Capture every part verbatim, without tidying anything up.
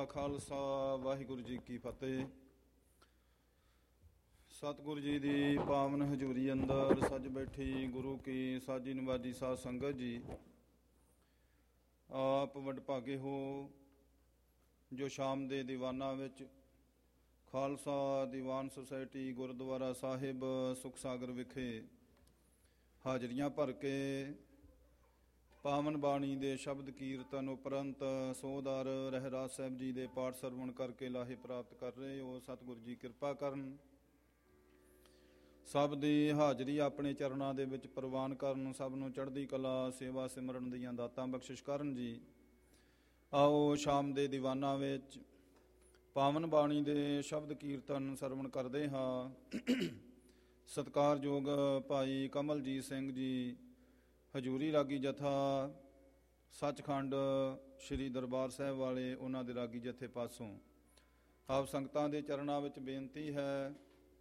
ਖਾਲਸਾ ਵਾਹਿਗੁਰੂ ਜੀ ਕੀ ਫਤਿਹ। ਸਤਿਗੁਰੂ ਜੀ ਦੀ ਪਾਵਨ ਹਜ਼ੂਰੀ ਅੰਦਰ ਸੱਜ ਬੈਠੀ ਗੁਰੂ ਕੀ ਸਾਜੀ ਨਵਾਜੀ ਸਾਧ ਸੰਗਤ ਜੀ, ਆਪ ਵਡਭਾਗੇ ਹੋ ਜੋ ਸ਼ਾਮ ਦੇ ਦੀਵਾਨਾਂ ਵਿੱਚ ਖਾਲਸਾ ਦੀਵਾਨ ਸੁਸਾਇਟੀ ਗੁਰਦੁਆਰਾ ਸਾਹਿਬ ਸੁਖ ਸਾਗਰ ਵਿਖੇ ਹਾਜ਼ਰੀਆਂ ਭਰ ਕੇ ਪਾਵਨ ਬਾਣੀ ਦੇ ਸ਼ਬਦ ਕੀਰਤਨ ਉਪਰੰਤ ਸੋਹਦਾਰ ਰਹਿਰਾਸ ਸਾਹਿਬ ਜੀ ਦੇ ਪਾਠ ਸਰਵਣ ਕਰਕੇ ਲਾਹੇ ਪ੍ਰਾਪਤ ਕਰ ਰਹੇ ਹੋ। ਸਤਿਗੁਰੂ ਜੀ ਕਿਰਪਾ ਕਰਨ, ਸਭ ਦੀ ਹਾਜ਼ਰੀ ਆਪਣੇ ਚਰਨਾਂ ਦੇ ਵਿੱਚ ਪ੍ਰਵਾਨ ਕਰਨ, ਸਭ ਨੂੰ ਚੜ੍ਹਦੀ ਕਲਾ ਸੇਵਾ ਸਿਮਰਨ ਦੀਆਂ ਦਾਤਾਂ ਬਖਸ਼ਿਸ਼ ਕਰਨ ਜੀ। ਆਓ ਸ਼ਾਮ ਦੇ ਦੀਵਾਨਾਂ ਵਿੱਚ ਪਾਵਨ ਬਾਣੀ ਦੇ ਸ਼ਬਦ ਕੀਰਤਨ ਸਰਵਣ ਕਰਦੇ ਹਾਂ। ਸਤਿਕਾਰਯੋਗ ਭਾਈ ਕਮਲਜੀਤ ਸਿੰਘ ਜੀ ਹਜ਼ੂਰੀ ਰਾਗੀ ਜਥਾ ਸੱਚਖੰਡ ਸ੍ਰੀ ਦਰਬਾਰ ਸਾਹਿਬ ਵਾਲੇ, ਉਹਨਾਂ ਦੇ ਰਾਗੀ ਜਥੇ ਪਾਸੋਂ ਆਪ ਸੰਗਤਾਂ ਦੇ ਚਰਨਾਂ ਵਿੱਚ ਬੇਨਤੀ ਹੈ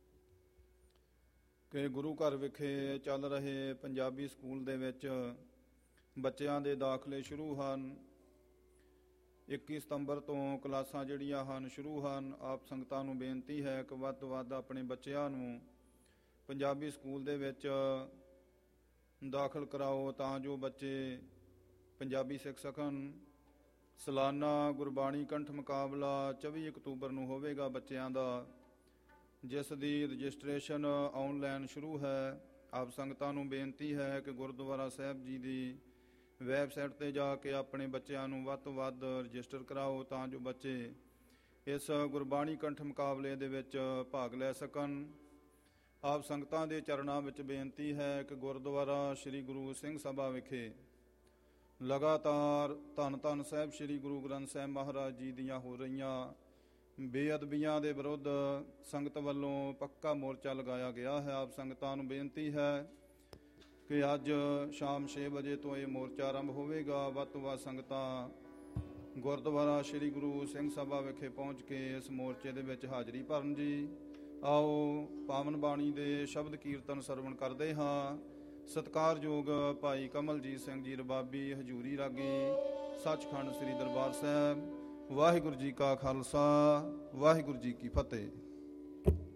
ਕਿ ਗੁਰੂ ਘਰ ਵਿਖੇ ਚੱਲ ਰਹੇ ਪੰਜਾਬੀ ਸਕੂਲ ਦੇ ਵਿੱਚ ਬੱਚਿਆਂ ਦੇ ਦਾਖਲੇ ਸ਼ੁਰੂ ਹਨ। ਇੱਕੀ ਸਤੰਬਰ ਤੋਂ ਕਲਾਸਾਂ ਜਿਹੜੀਆਂ ਹਨ ਸ਼ੁਰੂ ਹਨ। ਆਪ ਸੰਗਤਾਂ ਨੂੰ ਬੇਨਤੀ ਹੈ ਕਿ ਵੱਧ ਤੋਂ ਵੱਧ ਆਪਣੇ ਬੱਚਿਆਂ ਨੂੰ ਪੰਜਾਬੀ ਸਕੂਲ ਦੇ ਵਿੱਚ ਦਾਖਲ ਕਰਾਓ ਤਾਂ ਜੋ ਬੱਚੇ ਪੰਜਾਬੀ ਸਿੱਖ ਸਕਣ। ਸਾਲਾਨਾ ਗੁਰਬਾਣੀ ਕੰਠ ਮੁਕਾਬਲਾ ਚੌਵੀ ਅਕਤੂਬਰ ਨੂੰ ਹੋਵੇਗਾ ਬੱਚਿਆਂ ਦਾ, ਜਿਸ ਦੀ ਰਜਿਸਟ੍ਰੇਸ਼ਨ ਆਨਲਾਈਨ ਸ਼ੁਰੂ ਹੈ। ਆਪ ਸੰਗਤਾਂ ਨੂੰ ਬੇਨਤੀ ਹੈ ਕਿ ਗੁਰਦੁਆਰਾ ਸਾਹਿਬ ਜੀ ਦੀ ਵੈਬਸਾਈਟ 'ਤੇ ਜਾ ਕੇ ਆਪਣੇ ਬੱਚਿਆਂ ਨੂੰ ਵੱਧ ਤੋਂ ਵੱਧ ਰਜਿਸਟਰ ਕਰਾਓ ਤਾਂ ਜੋ ਬੱਚੇ ਇਸ ਗੁਰਬਾਣੀ ਕੰਠ ਮੁਕਾਬਲੇ ਦੇ ਵਿੱਚ ਭਾਗ ਲੈ ਸਕਣ। ਆਪ ਸੰਗਤਾਂ ਦੇ ਚਰਨਾਂ ਵਿੱਚ ਬੇਨਤੀ ਹੈ ਕਿ ਗੁਰਦੁਆਰਾ ਸ੍ਰੀ ਗੁਰੂ ਸਿੰਘ ਸਭਾ ਵਿਖੇ ਲਗਾਤਾਰ ਧੰਨ ਧੰਨ ਸਾਹਿਬ ਸ੍ਰੀ ਗੁਰੂ ਗ੍ਰੰਥ ਸਾਹਿਬ ਮਹਾਰਾਜ ਜੀ ਦੀਆਂ ਹੋ ਰਹੀਆਂ ਬੇਅਦਬੀਆਂ ਦੇ ਵਿਰੁੱਧ ਸੰਗਤ ਵੱਲੋਂ ਪੱਕਾ ਮੋਰਚਾ ਲਗਾਇਆ ਗਿਆ ਹੈ। ਆਪ ਸੰਗਤਾਂ ਨੂੰ ਬੇਨਤੀ ਹੈ ਕਿ ਅੱਜ ਸ਼ਾਮ ਛੇ ਵਜੇ ਤੋਂ ਇਹ ਮੋਰਚਾ ਆਰੰਭ ਹੋਵੇਗਾ। ਵੱਧ ਤੋਂ ਵੱਧ ਸੰਗਤਾਂ ਗੁਰਦੁਆਰਾ ਸ੍ਰੀ ਗੁਰੂ ਸਿੰਘ ਸਭਾ ਵਿਖੇ ਪਹੁੰਚ ਕੇ ਇਸ ਮੋਰਚੇ ਦੇ ਵਿੱਚ ਹਾਜ਼ਰੀ ਭਰਨ ਜੀ। ਆਓ ਪਾਵਨ ਬਾਣੀ ਦੇ ਸ਼ਬਦ ਕੀਰਤਨ ਸਰਵਣ ਕਰਦੇ ਹਾਂ। ਸਤਿਕਾਰਯੋਗ ਭਾਈ ਕਮਲਜੀਤ ਸਿੰਘ ਜੀ ਰਬਾਬੀ ਹਜ਼ੂਰੀ ਰਾਗੀ ਸੱਚਖੰਡ ਸ੍ਰੀ ਦਰਬਾਰ ਸਾਹਿਬ। ਵਾਹਿਗੁਰੂ ਜੀ ਕਾ ਖਾਲਸਾ, ਵਾਹਿਗੁਰੂ ਜੀ ਕੀ ਫਤਿਹ।